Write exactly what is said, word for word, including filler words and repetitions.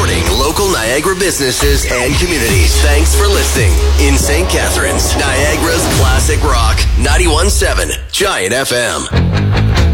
Supporting local Niagara businesses and communities. Thanks for listening. In Saint Catharines, Niagara's classic rock, ninety-one point seven Giant F M.